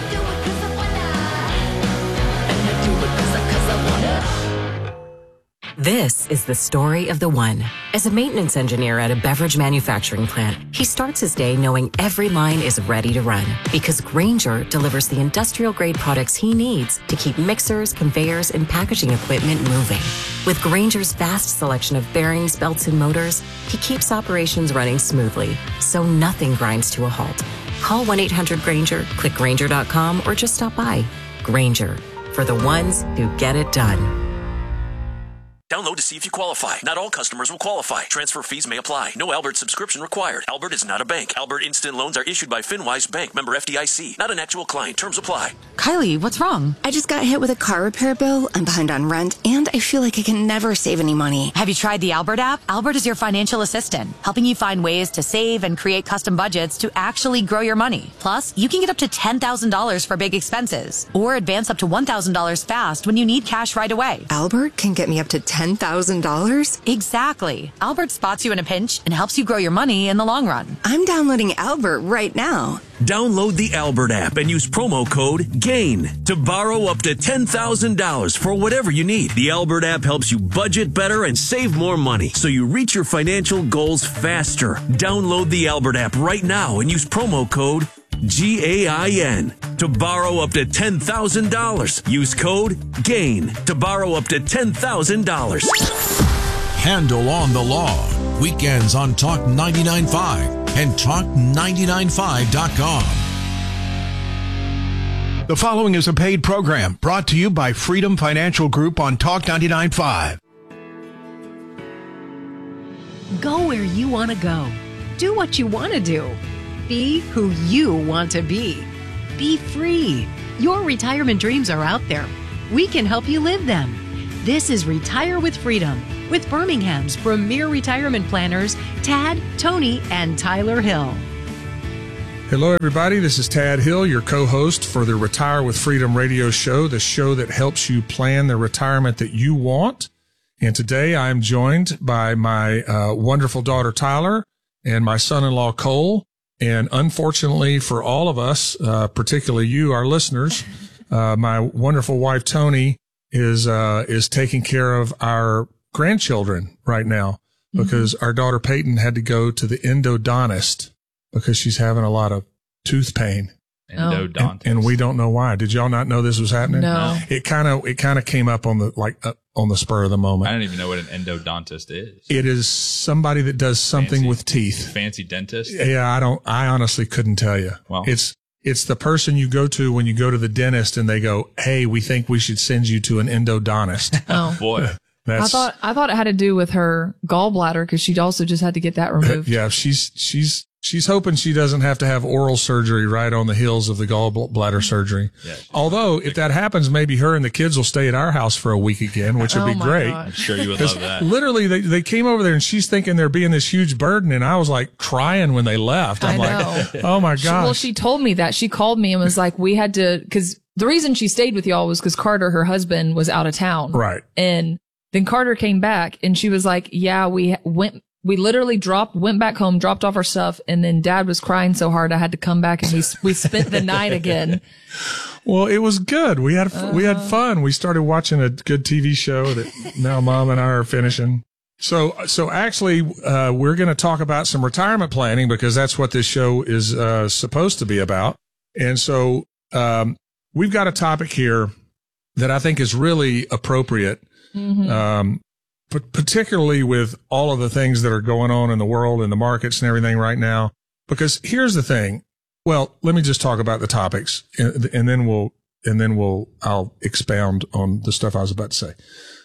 This is the story of the one. As a maintenance engineer at a beverage manufacturing plant, he starts his day knowing every line is ready to run because Grainger delivers the industrial-grade products he needs to keep mixers, conveyors, and packaging equipment moving. With Grainger's vast selection of bearings, belts, and motors, he keeps operations running smoothly, so nothing grinds to a halt. Call one eight hundred Grainger, click Grainger dot com, or just stop by. Grainger, for the ones who get it done. Download to see if you qualify. Not all customers will qualify. Transfer fees may apply. No Albert subscription required. Albert is not a bank. Albert Instant Loans are issued by FinWise Bank, member F D I C. Not an actual client. Terms apply. Kylie, what's wrong? I just got hit with a car repair bill. I'm behind on rent, and I feel like I can never save any money. Have you tried the Albert app? Albert is your financial assistant, helping you find ways to save and create custom budgets to actually grow your money. Plus, you can get up to ten thousand dollars for big expenses, or advance up to one thousand dollars fast when you need cash right away. Albert can get me up to ten thousand dollars? Exactly. Albert spots you in a pinch and helps you grow your money in the long run. I'm downloading Albert right now. Download the Albert app and use promo code GAIN to borrow up to ten thousand dollars for whatever you need. The Albert app helps you budget better and save more money so you reach your financial goals faster. Download the Albert app right now and use promo code G A I N, to borrow up to ten thousand dollars. Use code GAIN to borrow up to ten thousand dollars. Handle on the Law. Weekends on Talk ninety-nine point five and talk ninety-nine five dot com. The following is a paid program brought to you by Freedom Financial Group on Talk ninety-nine point five. Go where you want to go. Do what you want to do. Be who you want to be. Be free. Your retirement dreams are out there. We can help you live them. This is Retire with Freedom with Birmingham's premier retirement planners, Tad, Tony, and Tyler Hill. Hello, everybody. This is Tad Hill, your co-host for the Retire with Freedom radio show, the show that helps you plan the retirement that you want. And today I'm joined by my uh, wonderful daughter, Tyler, and my son-in-law, Cole. And unfortunately for all of us, uh, particularly you, our listeners, uh, my wonderful wife, Tony, is uh, is taking care of our grandchildren right now because mm-hmm. our daughter, Peyton, had to go to the endodontist because she's having a lot of tooth pain. Endodontist. And, and we don't know why. Did y'all not know this was happening? No. It kind of, it kind of came up on the, like, uh, on the spur of the moment. I don't even know what an endodontist is. It is somebody that does something Fancy. with teeth. Fancy dentist? Yeah, I don't, I honestly couldn't tell you. Well, it's, it's the person you go to when you go to the dentist and they go, hey, we think we should send you to an endodontist. Oh, boy. That's, I thought, I thought it had to do with her gallbladder because she'd also just had to get that removed. Yeah, she's, she's, She's hoping she doesn't have to have oral surgery right on the heels of the gallbladder surgery. Yeah, Although, if that happens, maybe her and the kids will stay at our house for a week again, which would Oh be my great. God. I'm sure you would love that. Literally, they, they came over there and she's thinking they're being this huge burden. And I was like crying when they left. I'm I like, know. oh my She- gosh. well, she told me that. She called me and was like, we had to, because the reason she stayed with y'all was because Carter, her husband, was out of town. Right. And then Carter came back and she was like, yeah, we went, we literally dropped, went back home, dropped off our stuff. And then Dad was crying so hard I had to come back and we, we spent the night again. Well, it was good. We had, Uh, we had fun. We started watching a good T V show that now Mom and I are finishing. So, so actually, uh, we're going to talk about some retirement planning because that's what this show is, uh, supposed to be about. And so, um, we've got a topic here that I think is really appropriate. Mm-hmm. Um, but particularly with all of the things that are going on in the world and the markets and everything right now, because here's the thing. Well, let me just talk about the topics and, and then we'll, and then we'll, I'll expound on the stuff I was about to say.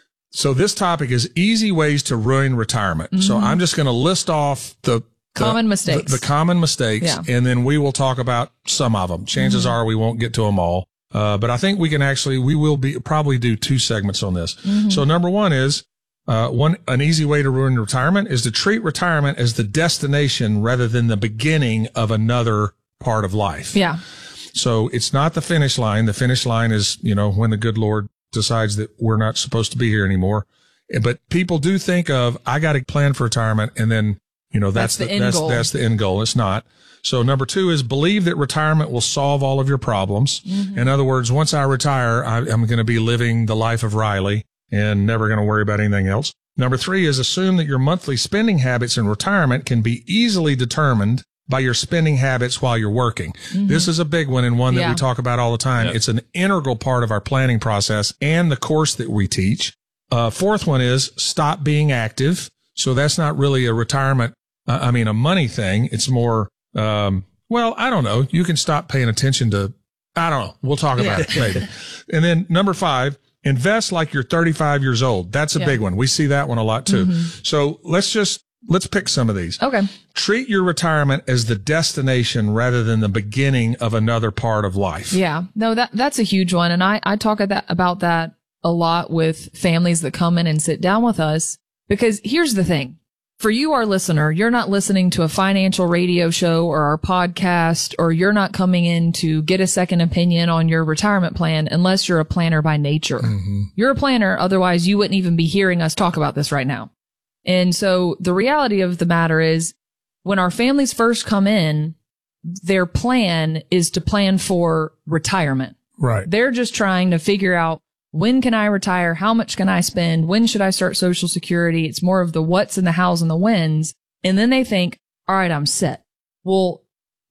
So this topic is easy ways to ruin retirement. Mm-hmm. So I'm just going to list off the, the Common mistakes. the, the common mistakes, Yeah. and then we will talk about some of them. Chances Mm-hmm. are we won't get to them all. Uh, but I think we can actually, we will be probably do two segments on this. Mm-hmm. So number one is, uh, one, an easy way to ruin retirement is to treat retirement as the destination rather than the beginning of another part of life. Yeah. So it's not the finish line. The finish line is, you know, when the good Lord decides that we're not supposed to be here anymore. But people do think of, I got to plan for retirement. And then, you know, that's, That's the the, end that's, goal. that's the end goal. It's not. So number two is believe that retirement will solve all of your problems. Mm-hmm. In other words, once I retire, I, I'm going to be living the life of Riley and never going to worry about anything else. Number three is assume that your monthly spending habits in retirement can be easily determined by your spending habits while you're working. Mm-hmm. This is a big one and one that Yeah. we talk about all the time. Yep. It's an integral part of our planning process and the course that we teach. Uh, fourth one is stop being active. So that's not really a retirement, uh, I mean, a money thing. It's more, um, well, I don't know. You can stop paying attention to, I don't know. We'll talk about it later. And then number five, invest like you're thirty-five years old. That's a Yeah. big one. We see that one a lot too. Mm-hmm. So let's just, let's pick some of these. Okay. Treat your retirement as the destination rather than the beginning of another part of life. Yeah. No, that, that's a huge one. And I, I talk at that, about that a lot with families that come in and sit down with us, because here's the thing. For you, our listener, you're not listening to a financial radio show or our podcast, or you're not coming in to get a second opinion on your retirement plan unless you're a planner by nature. Mm-hmm. You're a planner. Otherwise, you wouldn't even be hearing us talk about this right now. And so the reality of the matter is when our families first come in, their plan is to plan for retirement. Right. They're just trying to figure out, when can I retire? How much can I spend? When should I start Social Security? It's more of the what's and the how's and the whens. And then they think, all right, I'm set. Well,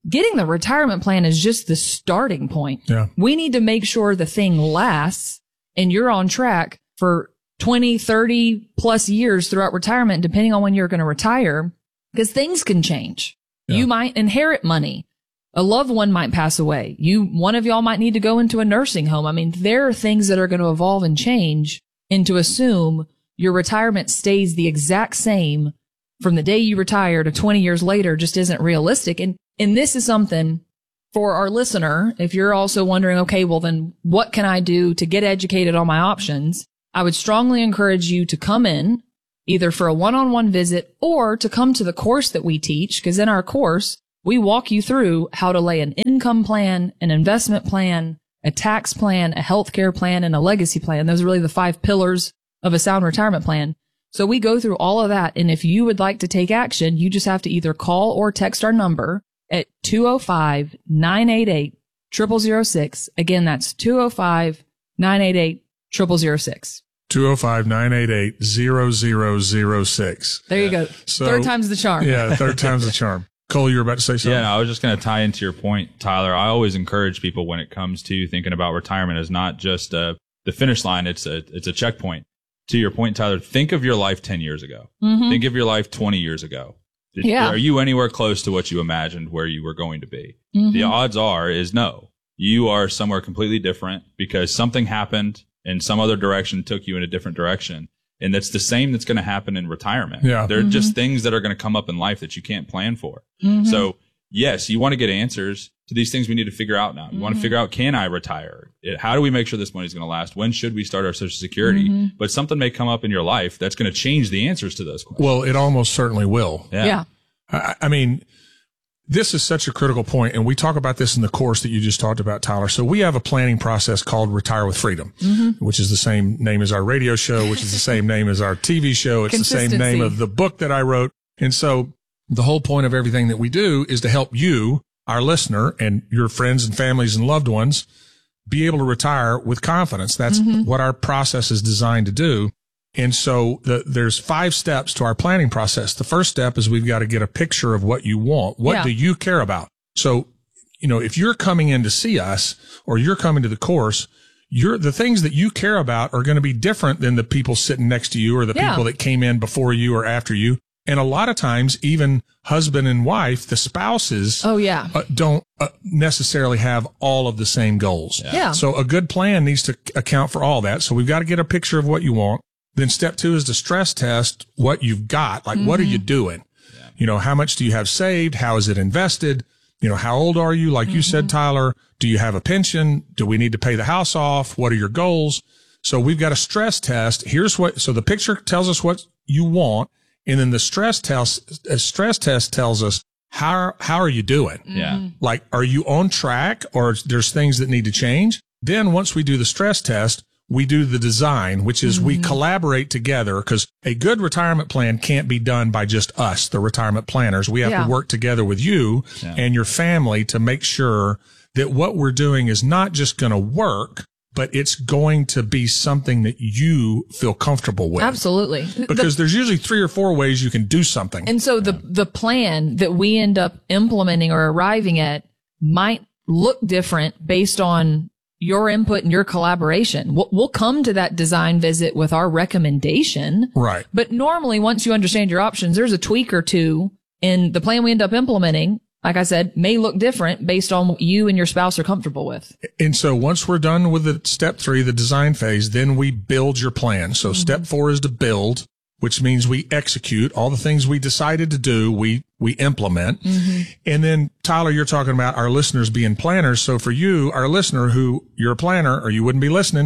getting the retirement plan is just the starting point. Yeah. We need to make sure the thing lasts and you're on track for twenty, thirty plus years throughout retirement, depending on when you're going to retire, because things can change. Yeah. You might inherit money. A loved one might pass away. You, one of y'all might need to go into a nursing home. I mean, there are things that are going to evolve and change, and to assume your retirement stays the exact same from the day you retire to twenty years later just isn't realistic. And, and this is something for our listener. If you're also wondering, okay, well then what can I do to get educated on my options? I would strongly encourage you to come in either for a one-on-one visit or to come to the course that we teach. Because in our course, we walk you through how to lay an income plan, an investment plan, a tax plan, a healthcare plan, and a legacy plan. Those are really the five pillars of a sound retirement plan. So we go through all of that. And if you would like to take action, you just have to either call or text our number at two oh five, nine eight eight, zero zero zero six. Again, that's two oh five, nine eight eight, zero zero zero six. two oh five, nine eight eight, zero zero zero six. There you go. So, third time's the charm. Yeah, third time's the charm. Cole, you were about to say something? Yeah, no, I was just going to tie into your point, Tyler. I always encourage people when it comes to thinking about retirement as not just uh, the finish line. It's a, it's a checkpoint. To your point, Tyler, think of your life ten years ago. Mm-hmm. Think of your life twenty years ago. Did, Yeah. Are you anywhere close to what you imagined where you were going to be? Mhm. The odds are is no. You are somewhere completely different because something happened and some other direction took you in a different direction. And that's the same that's going to happen in retirement. Yeah. There are Mhm. just things that are going to come up in life that you can't plan for. Mhm. So, yes, you want to get answers to these things we need to figure out now. You want to Mhm. figure out, can I retire? It- How do we make sure this money is going to last? When should we start our Social Security? Mhm. But something may come up in your life that's going to change the answers to those questions. Well, it almost certainly will. Yeah. Yeah. I, I mean, this is such a critical point, and we talk about this in the course that you just talked about, Tyler. So we have a planning process called Retire with Freedom, Mm-hmm. which is the same name as our radio show, which is the same name as our T V show. It's the same name Consistency. of the book that I wrote. And so the whole point of everything that we do is to help you, our listener, and your friends and families and loved ones be able to retire with confidence. That's Mhm. what our process is designed to do. And so the, there's five steps to our planning process. The first step is we've got to get a picture of what you want. What Yeah. do you care about? So, you know, if you're coming in to see us or you're coming to the course, you're, the things that you care about are going to be different than the people sitting next to you or the Yeah. people that came in before you or after you. And a lot of times, even husband and wife, the spouses Oh, yeah. uh, don't uh, necessarily have all of the same goals. Yeah. So a good plan needs to account for all that. So we've got to get a picture of what you want. Then step two is to stress test what you've got. Like, what are you doing? You know, how much do you have saved? How is it invested? You know, how old are you? Like you said, Tyler, do you have a pension? Do we need to pay the house off? What are your goals? So we've got a stress test. Here's what, so the picture tells us what you want. And then the stress test, a stress test tells us how, how are you doing? Yeah. Like, are you on track or there's things that need to change? Then once we do the stress test, we do the design, which is we collaborate together because a good retirement plan can't be done by just us, the retirement planners. We have Yeah. to work together with you Yeah. and your family to make sure that what we're doing is not just going to work, but it's going to be something that you feel comfortable with. Absolutely. Because there's usually three or four ways you can do something. And so the, the plan that we end up implementing or arriving at might look different based on your input and your collaboration. We'll, we'll come to that design visit with our recommendation. Right. But normally, once you understand your options, there's a tweak or two in the plan we end up implementing. Like I said, may look different based on what you and your spouse are comfortable with. And so once we're done with the step three, the design phase, then we build your plan. So step four is to build, which means we execute all the things we decided to do. We, we implement. And then Tyler, you're talking about our listeners being planners. So for you, our listener who you're a planner or you wouldn't be listening,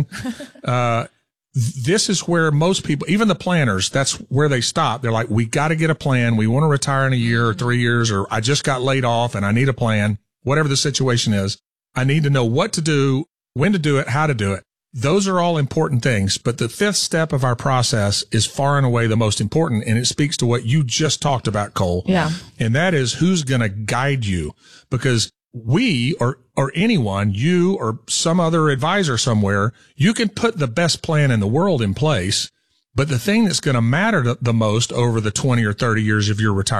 uh, this is where most people, even the planners, that's where they stop. They're like, we got to get a plan. We want to retire in a year or three years, or I just got laid off and I need a plan. Whatever the situation is, I need to know what to do, when to do it, how to do it. Those are all important things. But the fifth step of our process is far and away the most important. And it speaks to what you just talked about, Cole. Yeah. And that is who's going to guide you, because we or, or anyone, you or some other advisor somewhere, you can put the best plan in the world in place. But the thing that's going to matter the most over the twenty or thirty years of your retirement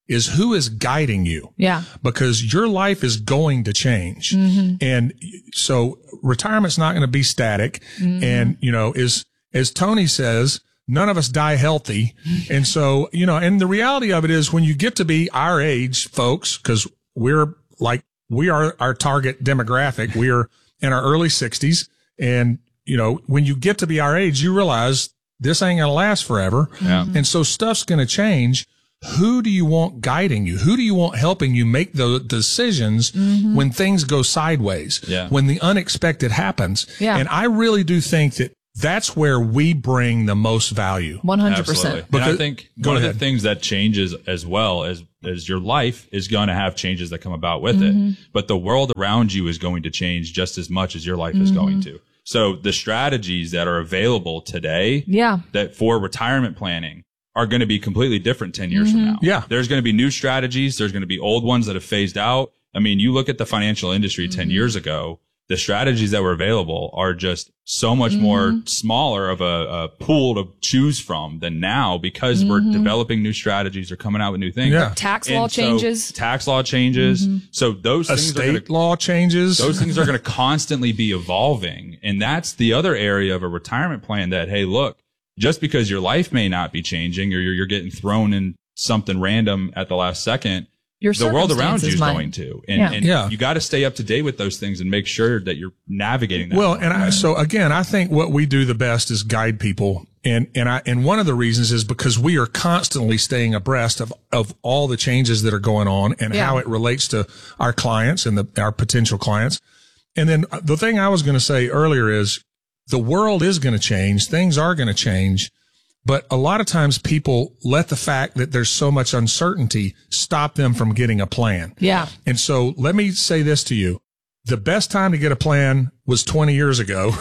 is who is guiding you. Yeah. Because your life is going to change. Mm-hmm. And so retirement's not going to be static. Mm-hmm. And, you know, is, as Tony says, none of us die healthy. And so, you know, and the reality of it is when you get to be our age, folks, because we're like, we are our target demographic. We are in our early sixties. And, you know, when you get to be our age, you realize this ain't going to last forever. Yeah. And so stuff's going to change. Who do you want guiding you? Who do you want helping you make the decisions Mm-hmm. when things go sideways? Yeah. When the unexpected happens? Yeah. And I really do think that that's where we bring the most value. one hundred percent. Absolutely. And I think Go one of ahead. the things that changes as well as, as your life is going to have changes that come about with Mm-hmm. it. But the world around you is going to change just as much as your life is Mm-hmm. going to. So the strategies that are available today Yeah. that for retirement planning are going to be completely different ten years Mm-hmm. from now. Yeah. There's going to be new strategies. There's going to be old ones that have phased out. I mean, you look at the financial industry Mm-hmm. ten years ago, the strategies that were available are just so much Mm-hmm. more smaller of a, a pool to choose from than now because we're developing new strategies or coming out with new things. Yeah. Tax And law so changes. tax law changes. So those things are going Estate to law changes. those things are going to constantly be evolving. And that's the other area of a retirement plan that, hey, look, just because your life may not be changing or you're, you're getting thrown in something random at the last second, Your the world around you circumstances is might- going to. And, Yeah. and Yeah. you got to stay up to date with those things and make sure that you're navigating that. Well, and I, so again, I think what we do the best is guide people. And, and I, and one of the reasons is because we are constantly staying abreast of, of all the changes that are going on and Yeah. how it relates to our clients and the, our potential clients. And then the thing I was going to say earlier is the world is going to change. Things are going to change. But a lot of times people let the fact that there's so much uncertainty stop them from getting a plan. Yeah. And so let me say this to you. The best time to get a plan was twenty years ago.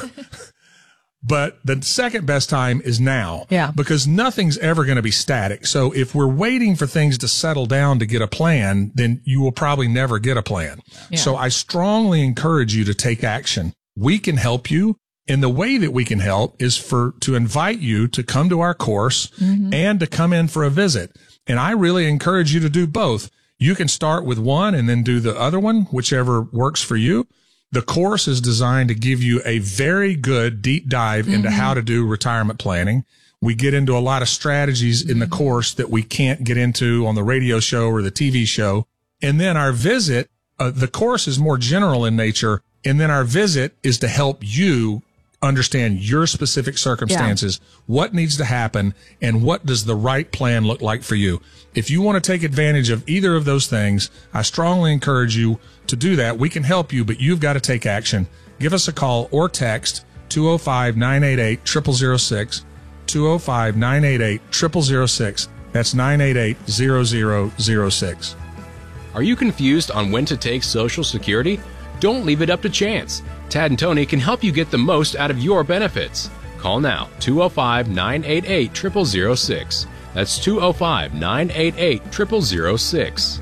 But the second best time is now. Yeah. Because nothing's ever going to be static. So if we're waiting for things to settle down to get a plan, then you will probably never get a plan. Yeah. So I strongly encourage you to take action. We can help you. And the way that we can help is for, to invite you to come to our course Mm-hmm. and to come in for a visit. And I really encourage you to do both. You can start with one and then do the other one, whichever works for you. The course is designed to give you a very good deep dive into Mm-hmm. how to do retirement planning. We get into a lot of strategies in the course that we can't get into on the radio show or the T V show. And then our visit, uh, the course is more general in nature. And then our visit is to help you understand your specific circumstances, what needs to happen, and what does the right plan look like for you. If you want to take advantage of either of those things, I strongly encourage you to do that. We can help you, but you've got to take action. Give us a call or text two oh five, nine eight eight, zero zero zero six, two oh five, nine eight eight, zero zero zero six. That's nine eight eight, zero zero zero six. Are you confused on when to take Social Security? Don't leave it up to chance. Tad and Tony can help you get the most out of your benefits. Call now, two oh five, nine eight eight, zero zero zero six. That's two oh five, nine eight eight, zero zero zero six.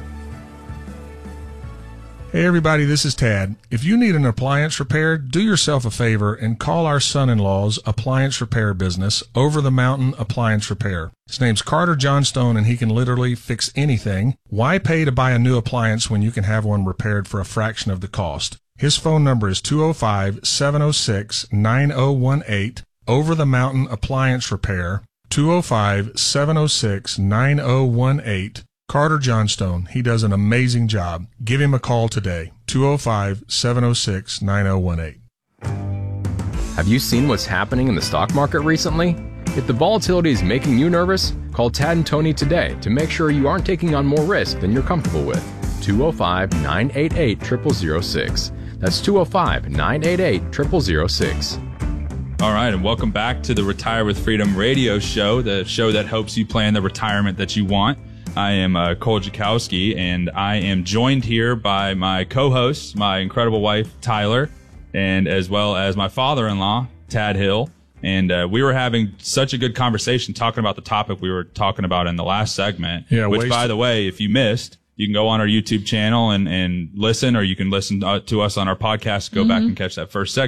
Hey everybody, this is Tad. If you need an appliance repaired, do yourself a favor and call our son-in-law's appliance repair business, Over the Mountain Appliance Repair. His name's Carter Johnstone and he can literally fix anything. Why pay to buy a new appliance when you can have one repaired for a fraction of the cost? His phone number is two oh five, seven oh six, nine oh one eight, Over the Mountain Appliance Repair, two oh five, seven oh six, nine oh one eight. Carter Johnstone. He does an amazing job. Give him a call today. two oh five, seven oh six, nine oh one eight. Have you seen what's happening in the stock market recently? If the volatility is making you nervous, call Tad and Tony today to make sure you aren't taking on more risk than you're comfortable with. two oh five, nine eight eight, zero zero zero six. That's two oh five, nine eight eight, zero zero zero six. All right, and welcome back to the Retire with Freedom radio show, the show that helps you plan the retirement that you want. I am uh, Cole Jakowski, and I am joined here by my co-host, my incredible wife, Tyler, and as well as my father-in-law, Tad Hill. And uh, we were having such a good conversation talking about the topic we were talking about in the last segment, Yeah, which, waste- by the way, if you missed, you can go on our YouTube channel and, and listen, or you can listen uh, to us on our podcast, go back and catch that first segment.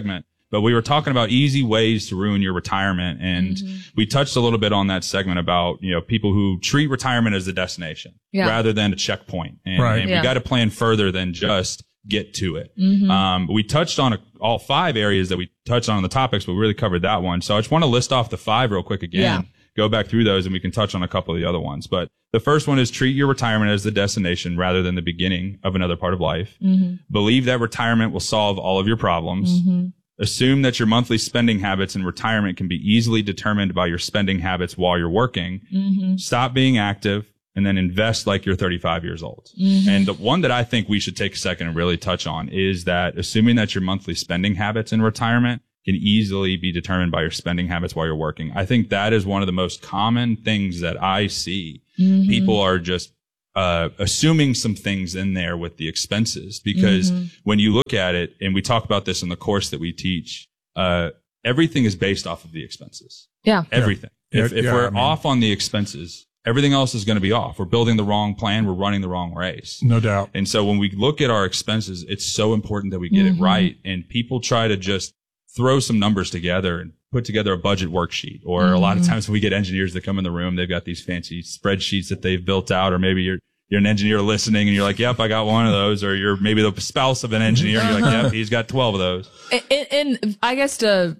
But we were talking about easy ways to ruin your retirement. And mm-hmm. we touched a little bit on that segment about, you know, people who treat retirement as a destination yeah. rather than a checkpoint. And, right. and yeah. we got to plan further than just get to it. Mm-hmm. Um, we touched on a, all five areas that we touched on in the topics, but we really covered that one. So I just want to list off the five real quick again. Yeah. Go back through those and we can touch on a couple of the other ones. But the first one is treat your retirement as the destination rather than the beginning of another part of life. Mm-hmm. Believe that retirement will solve all of your problems. Mm-hmm. Assume that your monthly spending habits in retirement can be easily determined by your spending habits while you're working. Mm-hmm. Stop being active and then invest like you're thirty-five years old. Mm-hmm. And the one that I think we should take a second and really touch on is that assuming that your monthly spending habits in retirement can easily be determined by your spending habits while you're working. I think that is one of the most common things that I see. Mm-hmm. People are just uh assuming some things in there with the expenses because mm-hmm. when you look at it, and we talk about this in the course that we teach, uh everything is based off of the expenses. Yeah. Everything. Yeah. If, if Yeah, we're I mean, off on the expenses, everything else is going to be off. We're building the wrong plan. We're running the wrong race. No doubt. And so when we look at our expenses, it's so important that we get mm-hmm. it right. And people try to just throw some numbers together and put together a budget worksheet. Or mm-hmm. a lot of times when we get engineers that come in the room, they've got these fancy spreadsheets that they've built out, or maybe you're you're an engineer listening and you're like, yep, I got one of those. Or you're maybe the spouse of an engineer and you're like, yep, he's got twelve of those. And, and I guess to